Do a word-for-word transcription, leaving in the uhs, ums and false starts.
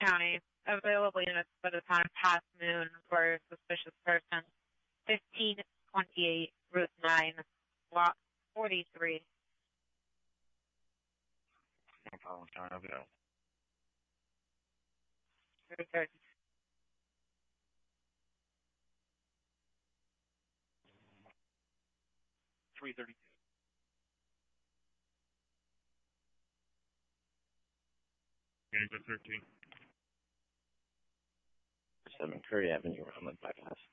County. Available units for the time past noon for suspicious person. fifteen twenty-eight Route nine, Lot forty-three. No problem, John. I'll go. Very good. three thirty-two. Gonna go thirteen. seven Curry Avenue, Roundland bypass.